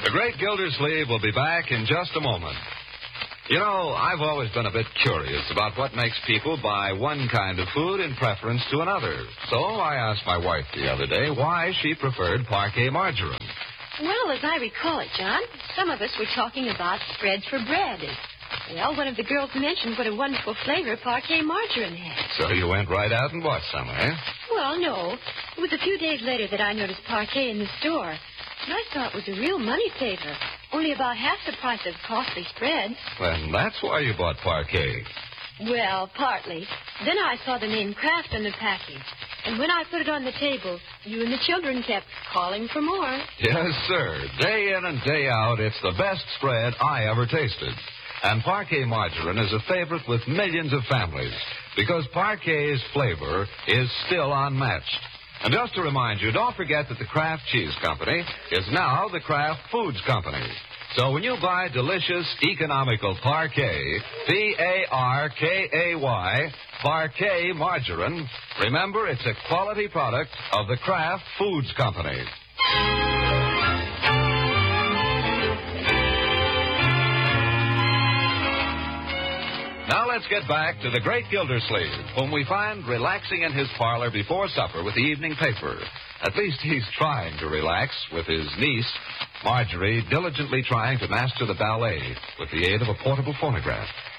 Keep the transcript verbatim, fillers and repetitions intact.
The Great Gildersleeve will be back in just a moment. You know, I've always been a bit curious about what makes people buy one kind of food in preference to another. So I asked my wife the other day why she preferred Parquet margarine. Well, as I recall it, John, some of us were talking about spread for bread. And, well, one of the girls mentioned what a wonderful flavor Parquet margarine had. So you went right out and bought some, eh? Well, no. It was a few days later that I noticed Parquet in the store. And I thought it was a real money saver. Only about half the price of costly spreads. Well, that's why you bought Parquet. Well, partly. Then I saw the name Kraft on the package. And when I put it on the table, you and the children kept calling for more. Yes, sir. Day in and day out, it's the best spread I ever tasted. And Parquet margarine is a favorite with millions of families because Parquet's flavor is still unmatched. And just to remind you, don't forget that the Kraft Cheese Company is now the Kraft Foods Company. So when you buy delicious, economical Parquet, P A R K A Y, Parquet margarine, remember it's a quality product of the Kraft Foods Company. Now let's get back to the Great Gildersleeve, whom we find relaxing in his parlor before supper with the evening paper. At least he's trying to relax with his niece, Marjorie, diligently trying to master the ballet with the aid of a portable phonograph.